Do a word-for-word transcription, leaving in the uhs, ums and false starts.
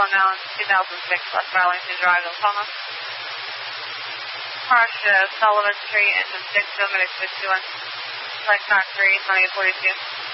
Long Island, two thousand six, West Arlington Drive, Oklahoma. Marsha, Sullivan Street, engine six, Dominic sixty-one. Lexon three, twenty forty-two.